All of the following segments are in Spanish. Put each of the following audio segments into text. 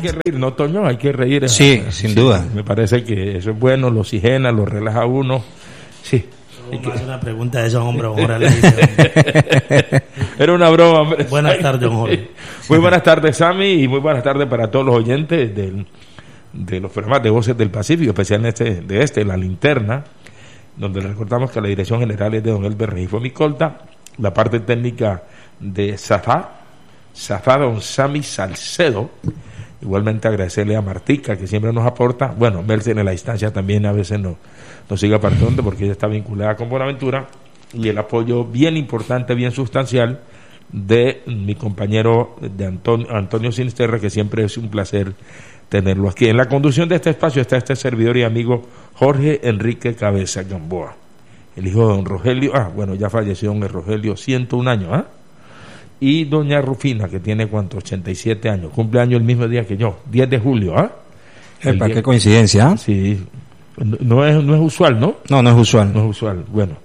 que reír, ¿no, Toño? Hay que reír. Sí, sin duda. Me parece que eso es bueno, lo oxigena, lo relaja a uno. Sí. ¿Cómo hace una pregunta de esos hombres? Era una broma, hombre. Buenas tardes, don Jorge. Muy buenas tardes, Sammy, y muy buenas tardes para todos los oyentes de los programas de Voces del Pacífico, especialmente La Linterna, donde les recordamos que la dirección general es de don Elber Regifo Micolta, la parte técnica de Zafá, don Sammy Salcedo. Igualmente agradecerle a Martica, que siempre nos aporta, bueno, verse en la distancia también a veces nos sigue apartando porque ella está vinculada con Buenaventura, y el apoyo bien importante, bien sustancial de mi compañero de Antonio Sinisterra, que siempre es un placer tenerlo aquí. En la conducción de este espacio está este servidor y amigo Jorge Enrique Cabeza Gamboa, el hijo de don Rogelio, ya falleció don Rogelio, 101 años, y doña Rufina, que tiene 87 años, cumpleaños el mismo día que yo, 10 de julio, ¿Qué coincidencia? Sí, no es usual, ¿no? No es usual. No es usual, bueno.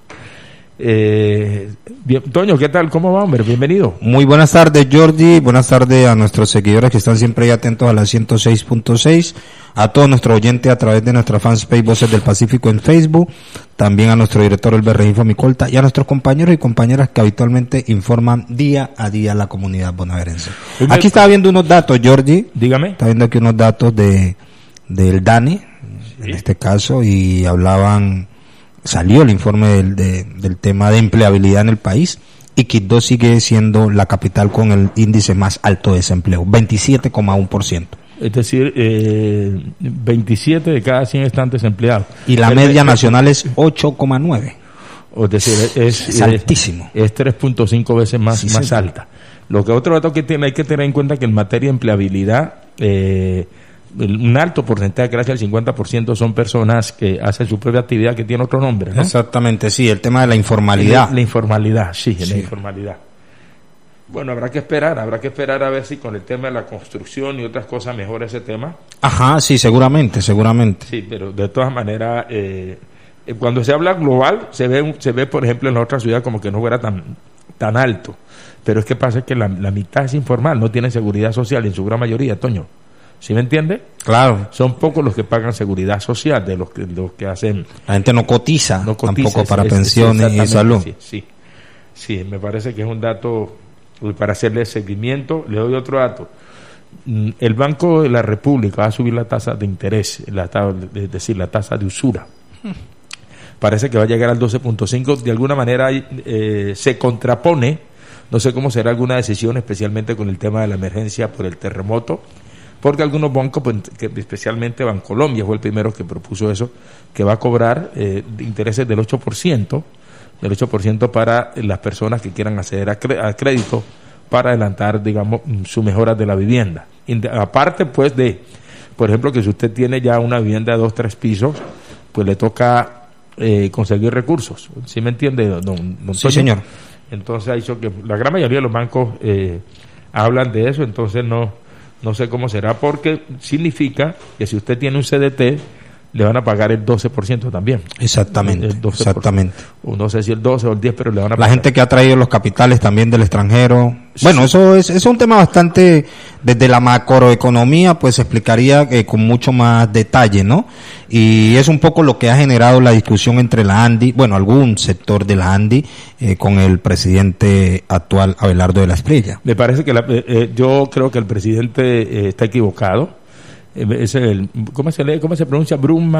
Bien, Toño, ¿qué tal? ¿Cómo va, hombre? Bienvenido. Muy buenas tardes, Jordi. Buenas tardes a nuestros seguidores que están siempre ahí atentos a la 106.6, a todos nuestros oyentes a través de nuestra fanpage Voces del Pacífico en Facebook, también a nuestro director Elber Regifo Micolta y a nuestros compañeros y compañeras que habitualmente informan día a día a la comunidad bonaerense. Aquí estaba viendo unos datos, Jordi. Dígame. Está viendo aquí unos datos del DANE, sí, en este caso, y salió el informe del tema de empleabilidad en el país, y Quibdó sigue siendo la capital con el índice más alto de desempleo, 27,1%. Es decir, 27 de cada 100 están desempleados. Y la media nacional es 8,9. Es decir, es altísimo. Es 3.5 veces más alta. Lo que otro dato que hay que tener en cuenta que en materia de empleabilidad, un alto porcentaje, gracias al 50%, son personas que hacen su propia actividad que tiene otro nombre, ¿no? Exactamente, sí, el tema de la informalidad. La informalidad, sí, la informalidad. Bueno, habrá que esperar a ver si con el tema de la construcción y otras cosas mejora ese tema. Ajá, sí, seguramente. Sí, pero de todas maneras, cuando se habla global, se ve, por ejemplo, en la otra ciudad como que no fuera tan alto. Pero es que pasa que la mitad es informal, no tiene seguridad social en su gran mayoría, Toño. ¿Sí me entiende? Claro. Son pocos los que pagan seguridad social, de los que hacen. La gente no cotiza tampoco para pensiones y salud. Sí, me parece que es un dato para hacerle seguimiento. Le doy otro dato. El Banco de la República va a subir la tasa de interés, es decir, la tasa de usura. Parece que va a llegar al 12.5. De alguna manera se contrapone, no sé cómo será alguna decisión, especialmente con el tema de la emergencia por el terremoto, porque algunos bancos, que especialmente Bancolombia fue el primero que propuso eso, que va a cobrar intereses del 8% para las personas que quieran acceder a crédito para adelantar, digamos, su mejora de la vivienda. Aparte, pues, por ejemplo, que si usted tiene ya una vivienda de 2-3 pisos, pues le toca conseguir recursos. ¿Sí me entiende, don Sí, señor. Entonces, ha dicho que la gran mayoría de los bancos hablan de eso, entonces no sé cómo será, porque significa que si usted tiene un CDT, le van a pagar el 12% también. Exactamente. Exactamente. No sé si el 12 o el 10, pero le van a pagar. La gente que ha traído los capitales también del extranjero. Bueno, eso es un tema bastante, desde la macroeconomía, pues se explicaría con mucho más detalle, ¿no? Y es un poco lo que ha generado la discusión entre la ANDI, bueno, algún sector de la ANDI, con el presidente actual, Abelardo de la Espriella. Me parece que yo creo que el presidente está equivocado. ¿Cómo se pronuncia?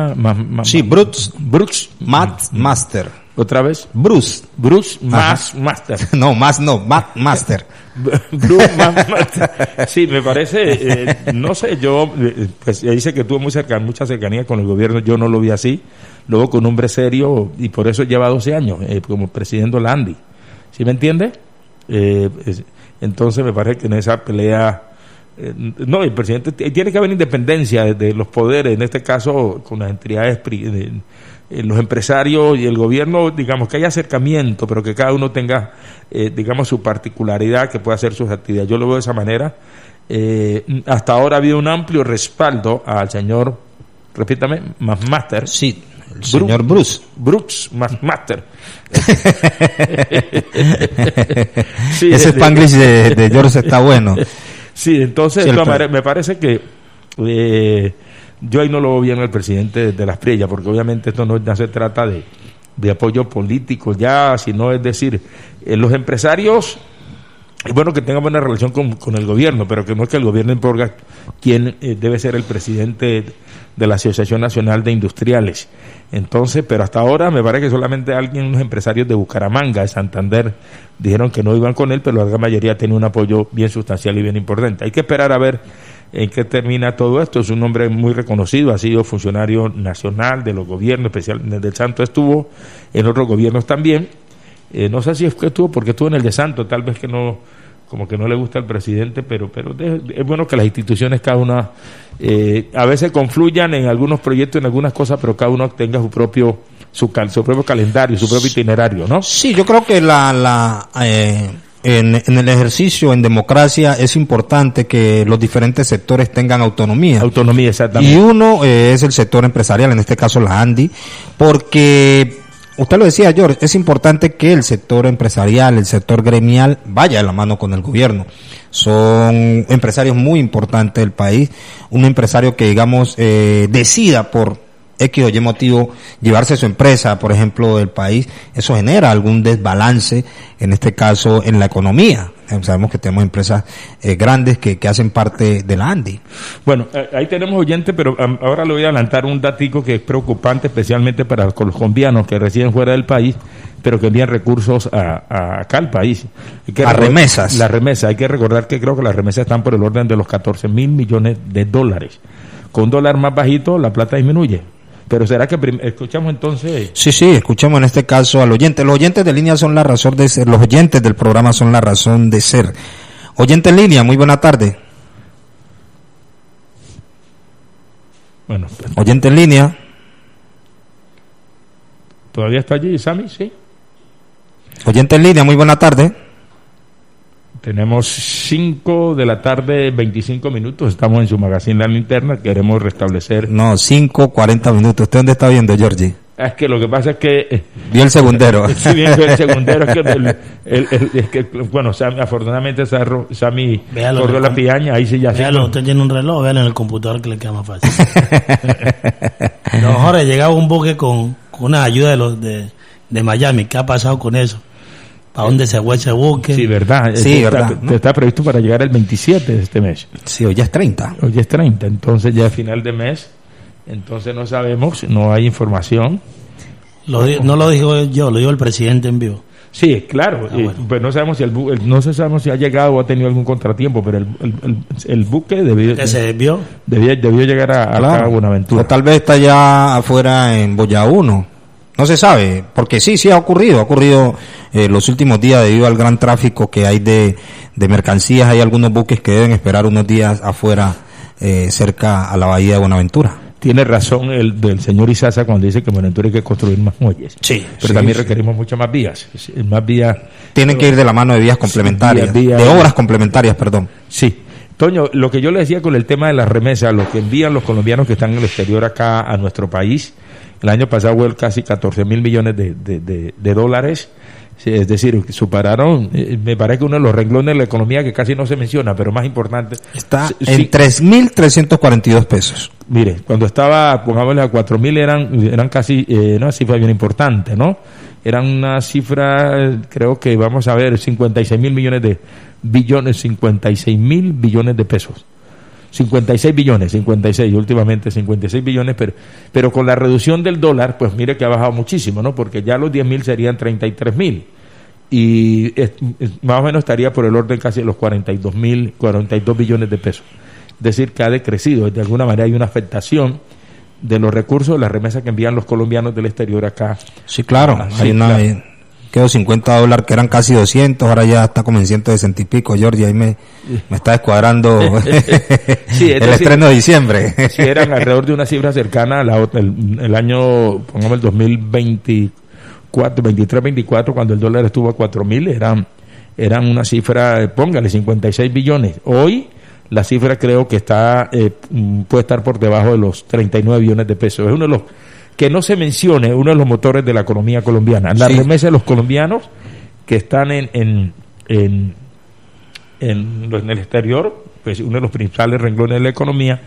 Bruce Master. ¿Otra vez? Bruce Master. No, Master. Bruce Master. Sí, me parece, no sé, yo, pues dice que tuvo mucha cercanía con el gobierno, yo no lo vi así, luego con un hombre serio, y por eso lleva 12 años como presidente de la ANDI. ¿Sí me entiende? Entonces me parece que en esa pelea, no, el presidente tiene que haber independencia de los poderes, en este caso con las entidades, los empresarios y el gobierno, digamos que haya acercamiento, pero que cada uno tenga, digamos, su particularidad, que pueda hacer sus actividades. Yo lo veo de esa manera. Hasta ahora ha habido un amplio respaldo al señor, repítame, Master. Sí, el señor Bruce Master. Sí, ese Spanglish de George está bueno. Sí, entonces, sí, me parece que yo ahí no lo veo bien al presidente de las Priellas, porque obviamente esto no se trata de apoyo político ya, sino es decir, los empresarios, es bueno que tengan buena relación con el gobierno, pero que no es que el gobierno imponga quién debe ser el presidente de la Asociación Nacional de Industriales. Entonces, pero hasta ahora me parece que solamente unos empresarios de Bucaramanga, de Santander, dijeron que no iban con él, pero la gran mayoría tiene un apoyo bien sustancial y bien importante. Hay que esperar a ver en qué termina todo esto. Es un hombre muy reconocido, ha sido funcionario nacional de los gobiernos, especialmente del Santo, estuvo en otros gobiernos también. No sé si es que estuvo porque estuvo en el de Santo, tal vez que no, como que no le gusta al presidente, pero es bueno que las instituciones cada una a veces confluyan en algunos proyectos, en algunas cosas, pero cada uno tenga su propio calendario, su propio itinerario, ¿no? Sí, yo creo que en el ejercicio, en democracia, es importante que los diferentes sectores tengan autonomía. Autonomía, exactamente. Y uno es el sector empresarial, en este caso la ANDI, porque usted lo decía, George, es importante que el sector empresarial, el sector gremial, vaya de la mano con el gobierno. Son empresarios muy importantes del país. Un empresario que, digamos, decida por X o Y motivo llevarse su empresa, por ejemplo, del país, eso genera algún desbalance, en este caso, en la economía. Sabemos que tenemos empresas grandes que hacen parte de la ANDI. Bueno, ahí tenemos oyentes, pero ahora le voy a adelantar un datico que es preocupante, especialmente para los colombianos que residen fuera del país, pero que envían recursos acá al país. Las remesas. Las remesas. Hay que recordar que creo que las remesas están por el orden de los 14.000 millones de dólares. Con un dólar más bajito, la plata disminuye. Pero será que escuchamos entonces. Sí, escuchamos en este caso al oyente. Los oyentes de línea son la razón de ser. Los oyentes del programa son la razón de ser. Oyente en línea, muy buena tarde. Bueno. Oyente en línea. ¿Todavía está allí, Sammy? Sí. Oyente en línea, muy buena tarde. Tenemos 5 de la tarde, 25 minutos. Estamos en su magazine La Linterna. Queremos restablecer. No, 5:40 minutos. ¿Usted dónde está viendo, Georgie? Es que lo que pasa es que. Vio el segundero. Sí, viendo el segundero. Es que, bueno, Sammy, afortunadamente, Sammy corrió la piaña. Ahí sí ya. Véalo, usted tiene un reloj, véalo en el computador que le queda más fácil. No, Jorge, llegaba un buque con una ayuda de Miami. ¿Qué ha pasado con eso? ¿A dónde se fue ese buque? Sí, verdad. Sí, verdad. Está previsto para llegar el 27 de este mes. Sí, hoy ya es 30. Hoy es 30, entonces ya es final de mes. Entonces no sabemos, no hay información. No lo digo yo, lo dijo el presidente en vivo. Sí, claro. Bueno. Pues no sabemos si no sabemos si ha llegado o ha tenido algún contratiempo, pero el buque debió llegar a Buenaventura. O tal vez está ya afuera en Boya 1. No se sabe, porque sí ha ocurrido los últimos días debido al gran tráfico que hay de mercancías. Hay algunos buques que deben esperar unos días afuera, cerca a la bahía de Buenaventura. Tiene razón el señor Izaza cuando dice que en Buenaventura hay que construir más muelles. Sí. Pero también requerimos muchas más vías. Más vías. Tienen que ir de la mano de vías complementarias, de obras complementarias, perdón. Sí. Toño, lo que yo le decía con el tema de las remesas, lo que envían los colombianos que están en el exterior acá a nuestro país, el año pasado hubo casi 14.000 millones de dólares, es decir, superaron, me parece que uno de los renglones de la economía que casi no se menciona, pero más importante. Está en 3.342 pesos. Mire, cuando estaba, pongámosle a 4.000 eran casi, una cifra bien importante, ¿no? Eran una cifra, creo que vamos a ver, 56.000 billones de pesos. 56 billones, últimamente 56 billones, pero con la reducción del dólar, pues mire que ha bajado muchísimo, ¿no? Porque ya los 10.000 serían 33.000 y más o menos estaría por el orden casi de los 42 billones de pesos. Es decir, que ha decrecido, de alguna manera hay una afectación de los recursos de las remesas que envían los colombianos del exterior acá. Sí, claro, hay una... Claro. Quedó $50 que eran casi 200, ahora ya está como en 160 y pico, Jordi, ahí me está descuadrando sí, el estreno de diciembre. Sí, eran alrededor de una cifra cercana a la otra, el año, pongamos el 2023-24, cuando el dólar estuvo a 4.000, eran una cifra, póngale, 56 billones. Hoy la cifra creo que puede estar por debajo de los 39 billones de pesos. Es uno de los que no se mencione, uno de los motores de la economía colombiana. La remesa de los colombianos que están en el exterior, pues uno de los principales renglones de la economía,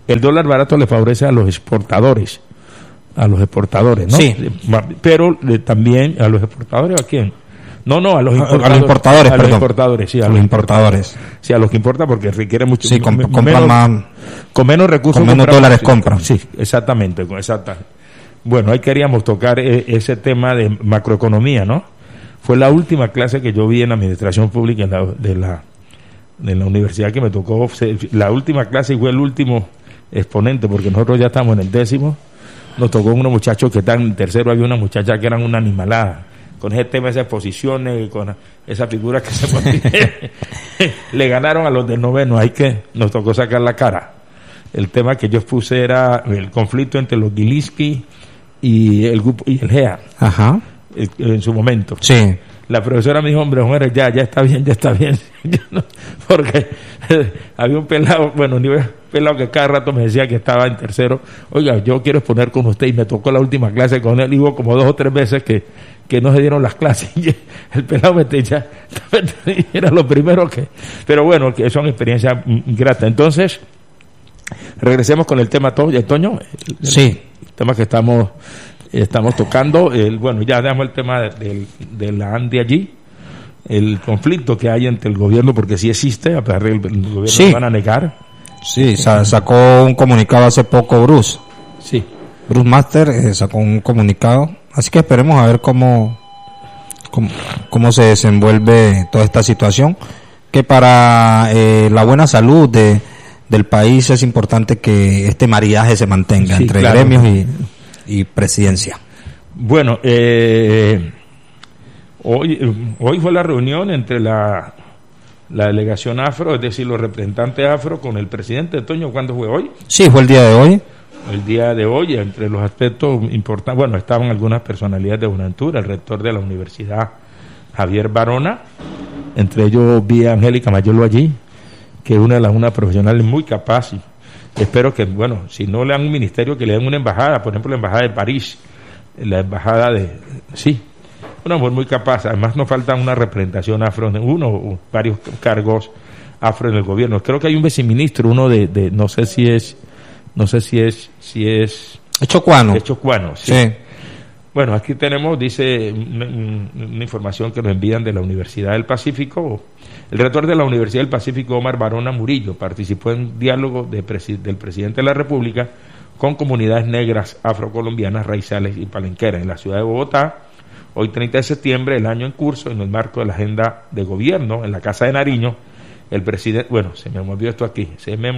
el dólar barato le favorece a los exportadores, ¿no? Sí. Pero también a los exportadores, ¿a quién? No, a los importadores. A los importadores, a perdón. Los importadores, sí, a los importadores. Sí, a los que importan porque requiere mucho. Sí, compran más. Con menos recursos. Con menos dólares compran. Sí, exactamente. Bueno, ahí queríamos tocar ese tema de macroeconomía, ¿no? Fue la última clase que yo vi en administración pública de la universidad que me tocó. La última clase y fue el último exponente porque nosotros ya estamos en el 10º. Nos tocó unos muchachos que están en tercero, había una muchacha que eran una animalada. Con ese tema, esas exposiciones, con esa figura que se ponía, le ganaron a los del 9º, ahí que nos tocó sacar la cara. El tema que yo puse era el conflicto entre los Gilinski y el grupo y el GEA. Ajá. En su momento. Sí. La profesora me dijo, hombre, ya está bien. Porque había un pelado, pelado que cada rato me decía que estaba en tercero. Oiga, yo quiero exponer con usted y me tocó la última clase con él. Y hubo como 2 o 3 veces que no se dieron las clases. Y el pelado me decía, era lo primero que... Pero bueno, que son experiencias gratas. Entonces, regresemos con el tema, Toño. Sí. El tema que estamos tocando. Ya dejamos el tema de la ANDI allí. El conflicto que hay entre el gobierno, porque sí existe, a pesar del gobierno lo van a negar. Sí, sacó un comunicado hace poco Bruce. Sí. Bruce Master sacó un comunicado. Así que esperemos a ver cómo se desenvuelve toda esta situación. Que para la buena salud del país es importante que este maridaje se mantenga entre gremios y presidencia. Bueno, hoy fue la reunión entre la delegación afro, es decir, los representantes afro con el presidente. Toño, ¿cuándo fue hoy? Sí, fue el día de hoy. El día de hoy, entre los aspectos importantes, estaban algunas personalidades de Buenaventura, el rector de la universidad, Javier Barona, entre ellos vi a Angélica Mayolo allí, que es una profesional muy capaz, y espero que, si no le dan un ministerio, que le den una embajada, por ejemplo la embajada de París, la embajada una mujer muy capaz. Además nos falta una representación afro, varios cargos afro en el gobierno. Creo que hay un viceministro, uno de no sé si es Chocuano. Es Chocuano, sí. Bueno, aquí tenemos, dice una información que nos envían de la Universidad del Pacífico. El rector de la Universidad del Pacífico, Omar Barona Murillo, participó en diálogo del presidente de la República con comunidades negras afrocolombianas, raizales y palenqueras en la ciudad de Bogotá. Hoy 30 de septiembre, el año en curso, en el marco de la agenda de gobierno, en la Casa de Nariño, el presidente, se me movió esto aquí,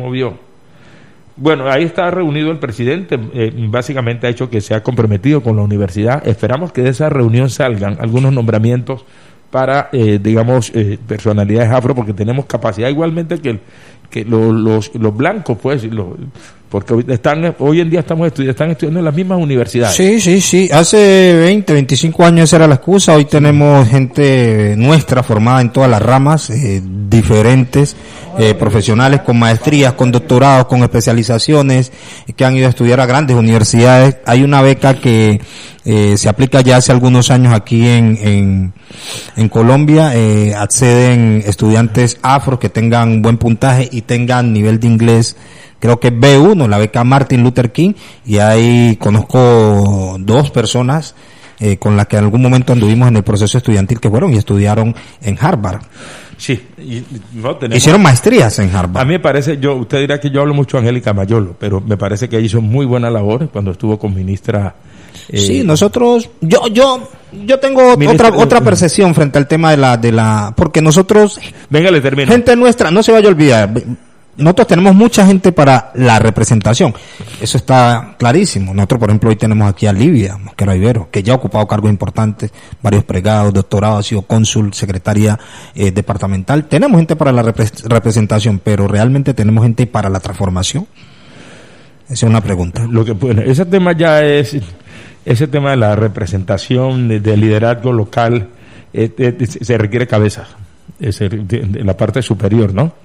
ahí está reunido el presidente, básicamente ha hecho que se ha comprometido con la universidad. Esperamos que de esa reunión salgan algunos nombramientos para, personalidades afro, porque tenemos capacidad igualmente que los blancos, porque hoy en día están estudiando en las mismas universidades. Sí. Hace 20, 25 años esa era la excusa. Hoy tenemos gente nuestra formada en todas las ramas, diferentes, profesionales con maestrías, con doctorados, con especializaciones, que han ido a estudiar a grandes universidades. Hay una beca que se aplica ya hace algunos años aquí en Colombia. Acceden estudiantes afros que tengan buen puntaje y tengan nivel de inglés, creo que B1, la beca Martin Luther King, y ahí conozco 2 personas con las que en algún momento anduvimos en el proceso estudiantil, que fueron y estudiaron en Harvard. Sí, hicieron maestrías en Harvard. A mí me parece, usted dirá que yo hablo mucho de Angélica Mayolo, pero me parece que ella hizo muy buena labor cuando estuvo con ministra. Sí, nosotros, yo tengo otra percepción frente al tema de la, porque nosotros, venga, le termino. Gente nuestra, no se vaya a olvidar, nosotros tenemos mucha gente para la representación, eso está clarísimo. Nosotros, por ejemplo, hoy tenemos aquí a Livia Mosquera Ibero, que ya ha ocupado cargos importantes, varios pregrados, doctorados, ha sido cónsul, secretaria departamental. Tenemos gente para la representación, pero realmente tenemos gente para la transformación. Esa es una pregunta. Ese tema ese tema de la representación, de liderazgo local, se requiere cabeza, en la parte superior, ¿no?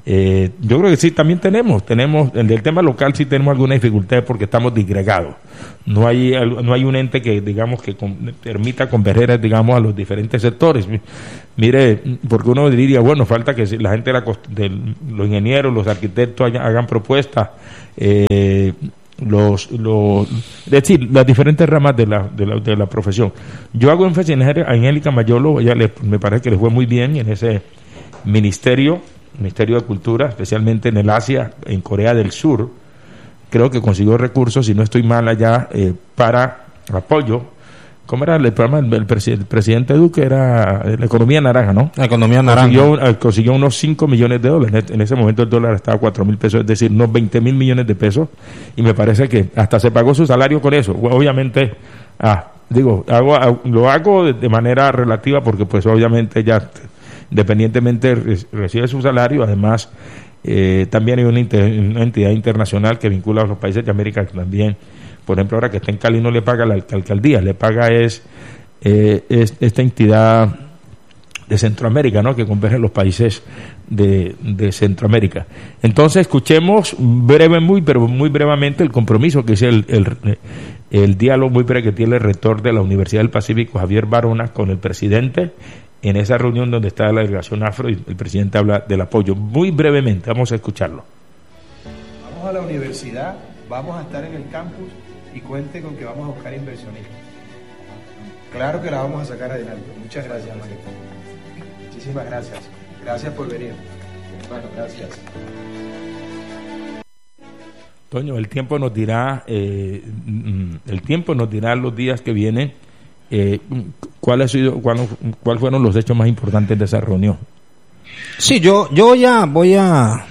Yo creo que sí, también tenemos, en el tema local sí tenemos alguna dificultad porque estamos disgregados. No hay un ente que, digamos, que permita converger, digamos, a los diferentes sectores. Mire, porque uno diría, bueno, falta que la gente los ingenieros, los arquitectos hagan propuestas, es decir, las diferentes ramas de la profesión. Yo hago énfasis en Angélica Mayolo, me parece que le fue muy bien en ese Ministerio de Cultura, especialmente en el Asia, en Corea del Sur. Creo que consiguió recursos, si no estoy mal allá, para apoyo. ¿Cómo era el programa? El presidente Duque era la economía naranja, ¿no? La economía naranja. Consiguió unos 5 millones de dólares. En ese momento el dólar estaba a 4.000 pesos, es decir, unos 20.000 millones de pesos. Y me parece que hasta se pagó su salario con eso. Obviamente, lo hago de manera relativa porque pues obviamente ya, independientemente recibe su salario, además también hay una entidad internacional que vincula a los países de América que también, por ejemplo, ahora que está en Cali no le paga la alcaldía, le paga es esta entidad de Centroamérica, ¿no?, que converge los países de Centroamérica. Entonces escuchemos muy brevemente el compromiso que es el diálogo muy breve que tiene el rector de la Universidad del Pacífico, Javier Barona, con el presidente en esa reunión donde está la delegación afro y el presidente habla del apoyo. Muy brevemente, vamos a escucharlo. Vamos a la universidad, vamos a estar en el campus y cuente con que vamos a buscar inversionistas. Claro que la vamos a sacar adelante. Muchas gracias, María. Muchísimas gracias. Gracias por venir. Bueno, gracias. Toño, el tiempo nos dirá los días que vienen cuáles fueron los hechos más importantes de esa reunión. Sí, yo ya voy a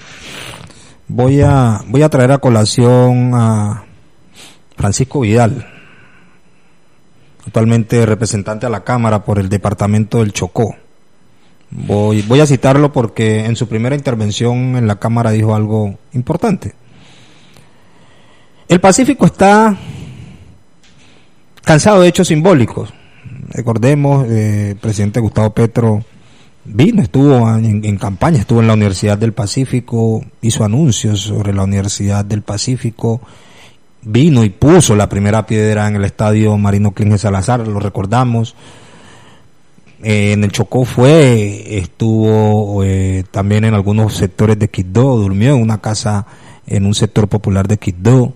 traer a colación a Francisco Vidal, actualmente representante a la Cámara por el departamento del Chocó. Voy a citarlo porque en su primera intervención en la Cámara dijo algo importante. El Pacífico está cansado de hechos simbólicos. Recordemos, el presidente Gustavo Petro estuvo en campaña, estuvo en la Universidad del Pacífico, hizo anuncios sobre la Universidad del Pacífico, vino y puso la primera piedra en el estadio Marino Clinge Salazar, lo recordamos. En el Chocó estuvo también en algunos sectores de Quibdó, durmió en una casa en un sector popular de Quibdó.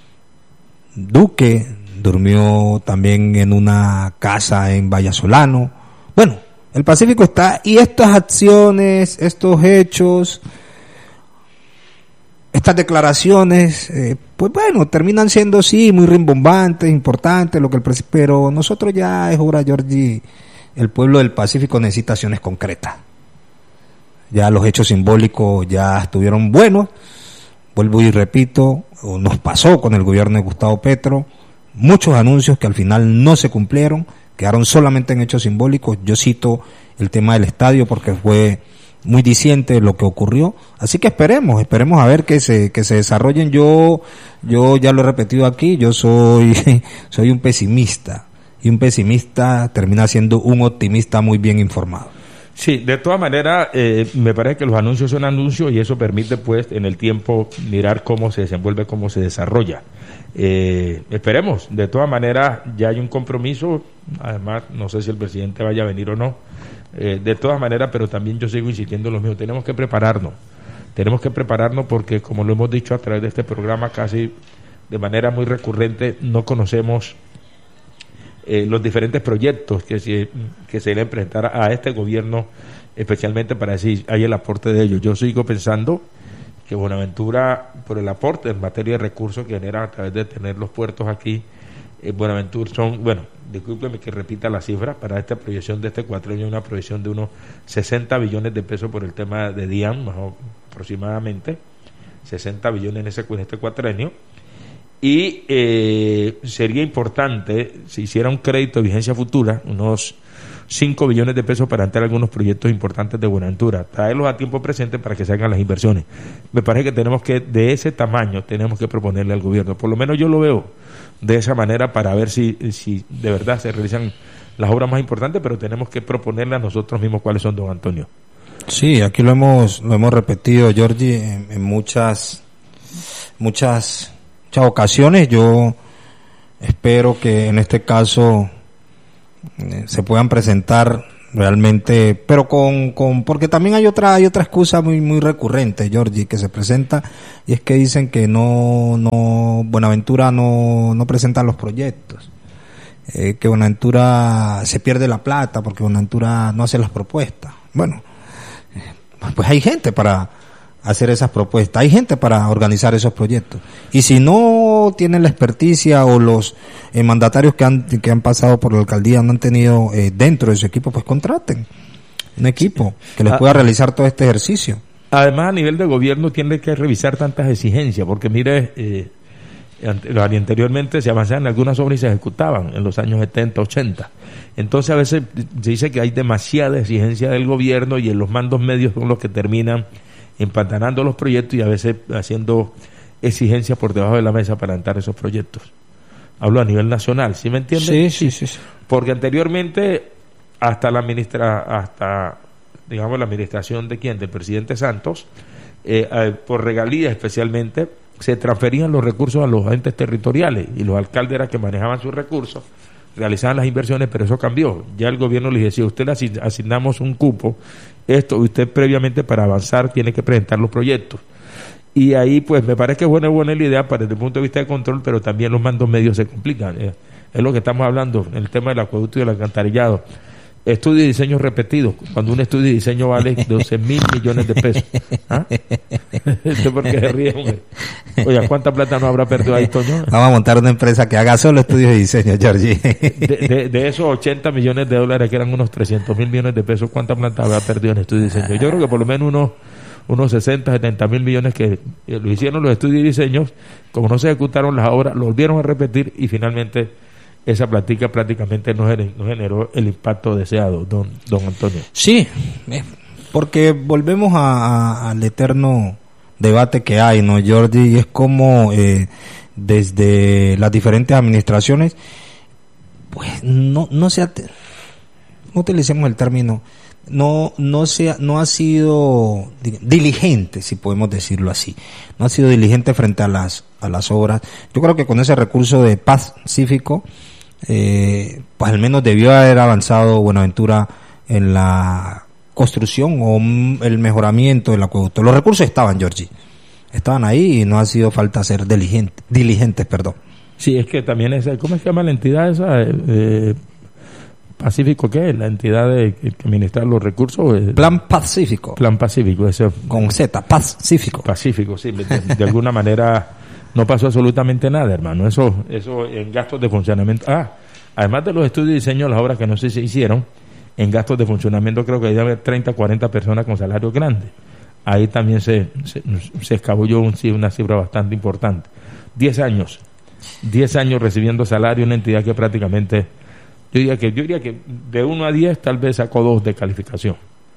Duque durmió también en una casa en Vallasolano. Bueno, el Pacífico está, y estas acciones, estos hechos, estas declaraciones, pues bueno, terminan siendo sí muy rimbombantes, importantes, pero nosotros ya es hora, Georgie, el pueblo del Pacífico necesita acciones concretas. Ya los hechos simbólicos ya estuvieron buenos, vuelvo y repito, nos pasó con el gobierno de Gustavo Petro, muchos anuncios que al final no se cumplieron, quedaron solamente en hechos simbólicos. Yo cito el tema del estadio porque fue muy diciente lo que ocurrió, así que esperemos a ver que se desarrollen. Yo ya lo he repetido aquí, yo soy un pesimista, y un pesimista termina siendo un optimista muy bien informado. Sí, de todas maneras, me parece que los anuncios son anuncios y eso permite, pues, en el tiempo mirar cómo se desenvuelve, cómo se desarrolla. Esperemos. De todas maneras, ya hay un compromiso. Además, no sé si el presidente vaya a venir o no. De todas maneras, pero también yo sigo insistiendo en lo mío. Tenemos que prepararnos porque, como lo hemos dicho a través de este programa, casi de manera muy recurrente, no conocemos los diferentes proyectos que se deben presentar a este gobierno, especialmente para decir, hay el aporte de ellos. Yo sigo pensando que Buenaventura, por el aporte en materia de recursos que genera a través de tener los puertos aquí, Buenaventura discúlpeme que repita la cifra, para esta proyección de este cuatrienio, una proyección de unos 60 billones de pesos por el tema de DIAN, más o aproximadamente 60 billones en este cuatrienio. Y sería importante, si hiciera un crédito de vigencia futura, unos 5 billones de pesos para entrar algunos proyectos importantes de Buenaventura, traerlos a tiempo presente para que se hagan las inversiones. Me parece que de ese tamaño tenemos que proponerle al gobierno, por lo menos yo lo veo de esa manera, para ver si de verdad se realizan las obras más importantes, pero tenemos que proponerle a nosotros mismos cuáles son, don Antonio. Sí, aquí lo hemos repetido, Giorgi, en muchas ocasiones. Yo espero que en este caso se puedan presentar realmente, pero porque también hay otra excusa muy recurrente, Giorgi, que se presenta, y es que dicen que Buenaventura no presenta los proyectos, que Buenaventura se pierde la plata porque Buenaventura no hace las propuestas. Bueno, pues hay gente para hacer esas propuestas, hay gente para organizar esos proyectos, y si no tienen la experticia o los mandatarios que han pasado por la alcaldía no han tenido dentro de su equipo, pues contraten un equipo que les pueda realizar todo este ejercicio. Además, a nivel de gobierno tiene que revisar tantas exigencias, porque mire, anteriormente se avanzaban en algunas obras y se ejecutaban en los años 70, 80. Entonces a veces se dice que hay demasiada exigencia del gobierno y en los mandos medios son los que terminan empantanando los proyectos y a veces haciendo exigencias por debajo de la mesa para adelantar esos proyectos. Hablo a nivel nacional, ¿sí me entiendes? Sí. Porque anteriormente hasta la administración de quién, del presidente Santos, por regalías especialmente, se transferían los recursos a los entes territoriales y los alcaldes eran que manejaban sus recursos, realizaban las inversiones, pero eso cambió. Ya el gobierno le decía, usted le asignamos un cupo, esto, usted previamente para avanzar tiene que presentar los proyectos. Y ahí pues me parece que es buena la idea para desde el punto de vista de control, pero también los mandos medios se complican. Es lo que estamos hablando en el tema del acueducto y del alcantarillado. Estudio y diseño repetidos, cuando un estudio y diseño vale 12,000 millones de pesos. ¿Ah? ¿Esto por qué se ríe, hombre? Oye, ¿cuánta plata no habrá perdido ahí, Toño? Vamos a montar una empresa que haga solo estudios de diseño, Giorgi. De esos 80 millones de dólares, que eran unos 300,000 millones de pesos, ¿cuánta plata habrá perdido en estudio y diseño? Yo creo que por lo menos unos 60, 70 mil millones que lo hicieron los estudios y diseños, como no se ejecutaron las obras, lo volvieron a repetir y finalmente esa plática prácticamente no generó el impacto deseado, don Antonio. Sí, porque volvemos al eterno debate que hay, ¿no, Giorgi? Y es como desde las diferentes administraciones, pues no utilicemos el término, no ha sido diligente, si podemos decirlo así, no ha sido diligente frente a las obras. Yo creo que con ese recurso de Pacífico, pues al menos debió haber avanzado Buenaventura en la construcción o el mejoramiento del acueducto. Los recursos estaban, Giorgi, estaban ahí y no ha sido falta ser diligentes. Sí, es que también ¿cómo se llama la entidad esa? Pacífico, ¿qué es? La entidad que administra los recursos. Plan Pacífico, eso. Con Z, Pacífico, sí, de alguna manera no pasó absolutamente nada, hermano. Eso en gastos de funcionamiento. Además de los estudios y diseño, las obras que no se hicieron, en gastos de funcionamiento creo que debe haber 30, 40 personas con salarios grandes. Ahí también se escabulló una cifra bastante importante. 10 años recibiendo salario, una entidad que prácticamente, yo diría que de 1 a 10 tal vez sacó 2 de calificación.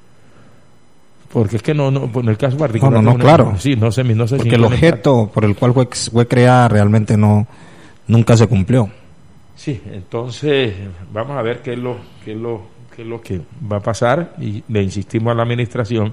Porque es que no en el caso particular claro. Sí, no sé porque el objeto por el cual fue creada realmente nunca se cumplió. Sí, entonces vamos a ver qué es lo que va a pasar, y le insistimos a la administración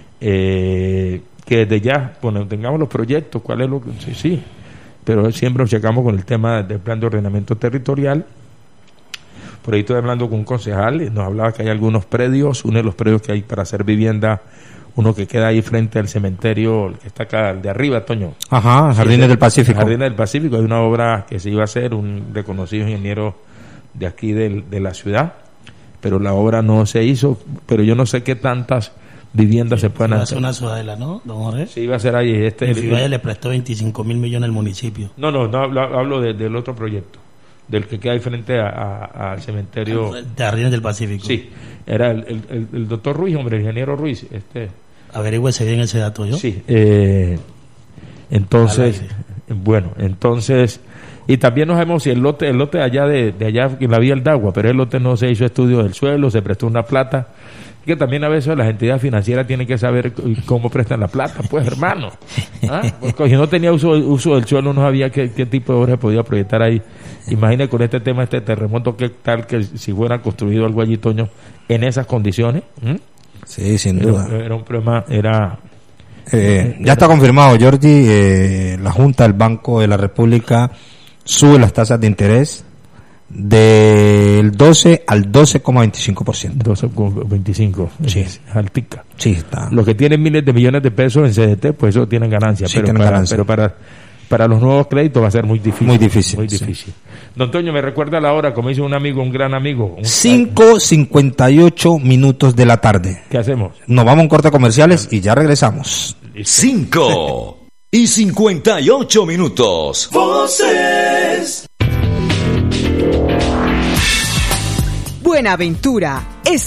que desde ya, bueno, tengamos los proyectos, cuál es lo que sí, pero siempre nos checamos con el tema del plan de ordenamiento territorial. Por ahí estoy hablando con un concejal, nos hablaba que hay algunos predios, uno de los predios que hay para hacer vivienda, uno que queda ahí frente al cementerio, que está acá de arriba, Toño. Ajá, Jardines del Pacífico. Jardines del Pacífico, hay una obra que se iba a hacer, un reconocido ingeniero de aquí de la ciudad, pero la obra no se hizo, pero yo no sé qué tantas viviendas se pueden hacer. Iba a ser una ciudadela, ¿no, don Jorge? Sí, iba a ser ahí. El FIBAE le prestó 25,000 millones al municipio. No, hablo del otro proyecto, del que queda ahí frente al cementerio de Jardines del Pacífico. Sí, era el doctor Ruiz, hombre, el ingeniero Ruiz. Averígüese bien ese dato, ¿yo? Sí, entonces, y también no sabemos si el lote allá de allá en la vía del Dagua, pero el lote no se hizo estudio del suelo, se prestó una plata, que también a veces las entidades financieras tienen que saber cómo prestan la plata, pues, hermano. Porque si no tenía uso del suelo, no sabía qué tipo de obra se podía proyectar ahí. Imagine con este tema, este terremoto, qué tal que si fuera construido algo allí, Toño, en esas condiciones. Sí, sin duda. Era un problema, ya está confirmado, Jordi, la Junta del Banco de la República sube las tasas de interés del 12 al 12,25%. 12,25. Sí. Es altica. Sí, está. Los que tienen miles de millones de pesos en CDT, pues eso tienen ganancia. Sí, tienen ganancia. Pero para los nuevos créditos va a ser muy difícil. Muy difícil. Muy difícil. Don Toño, me recuerda la hora, como dice un amigo, un gran amigo. 5:58 minutos de la tarde. ¿Qué hacemos? Nos vamos a un corte comerciales y ya regresamos. 5:58 minutos. Voces. Buenaventura es